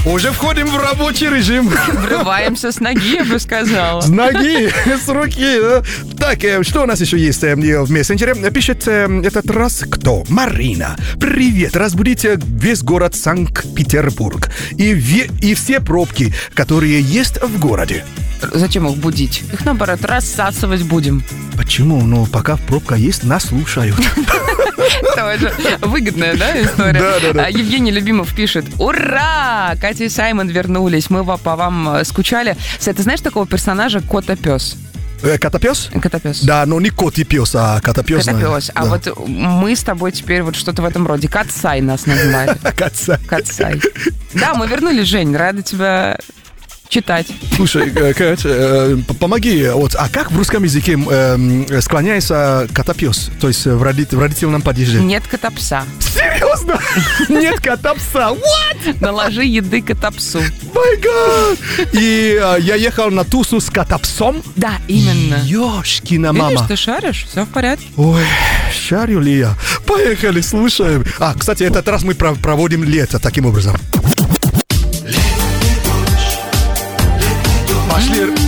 Уже входим в рабочий режим. Врываемся с ноги, я бы сказала. С ноги, с руки. Да? Так, что у нас еще есть в мессенджере? Пишет этот раз кто? Марина. Привет, разбудите весь город Санкт-Петербург. И все пробки, которые есть в городе. Зачем их будить? Их, наоборот, рассасывать будем. Почему? Ну, пока пробка есть, нас слушают. Тоже выгодная, да, история? Да. Евгений Любимов пишет: ура! Катя и Саймон вернулись, мы по вам скучали. Ты знаешь такого персонажа Котопес? Котопес? Котопес. Да, но не кот и пес, а котопес. Котопес. А да. вот мы с тобой теперь вот что-то в этом роде. Катсай нас назвали. Катсай. Да, мы вернулись, Жень, рада тебя читать. Слушай, Кать, помоги. Вот, а как в русском языке склоняется котопес? То есть в родительном падеже? Нет котопса. Серьезно? Нет котопса? What? Наложи еды котопсу. My God! И я ехал на тусу с котопсом? Да, именно. Ёшкина мама. Видишь, ты шаришь, все в порядке. Ой, шарю ли я? Поехали, слушаем. Кстати, этот раз мы проводим лето таким образом.